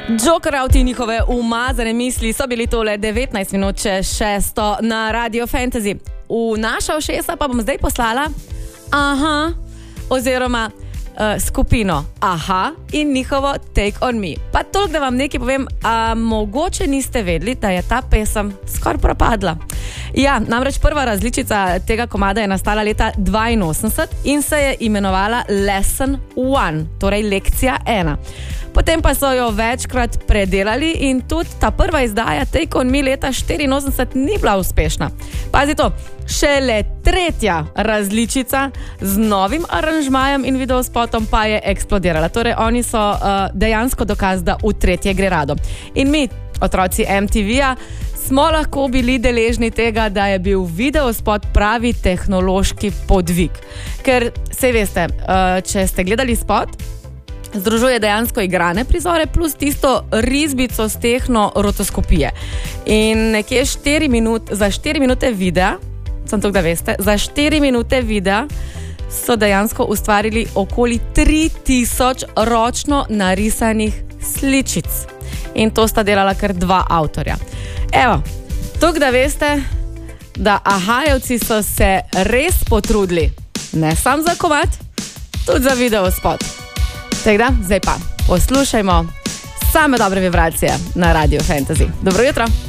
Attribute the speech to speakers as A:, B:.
A: Jokerout in njihove umazane misli so bili tole 19 minut čez 6 na Radio Fantasy. V naša ušesa pa bom zdaj poslala oziroma skupino Aha in njihovo Take on Me. Pa toliko, da vam nekaj povem, mogoče niste vedeli, da je ta pesem skoraj propadla. Ja, namreč prva različica tega komada je nastala leta 82 in se je imenovala Lesson 1, torej lekcija 1. Potem pa so jo večkrat predelali in tudi ta prva izdaja Take on Me leta 84 ni bila uspešna. Pazi to, šele tretja različica z novim aranžmajem in videospotom pa je eksplodirala. Torej, oni so dejansko dokaz, da v tretje gre rado. In mi, otroci MTV-ja, smo lahko bili deležni tega, da je bil videospot pravi tehnološki podvig. Ker, sej veste, če ste gledali spot, združuje dejansko igrane prizore plus tisto risbico s tehno-rotoskopije. In nekje za 4 minute videa, sem to, da veste, za 4 minute videa so dejansko ustvarili okoli 3000 ročno narisanih sličic. In to sta delala kar 2 avtorja. Evo, to, da veste, da Ahajevci so se res potrudili, ne samo za komad, tudi za videospot. Tako, zdaj pa poslušajmo same dobre vibracije na Radio Fantasy. Dobro jutro!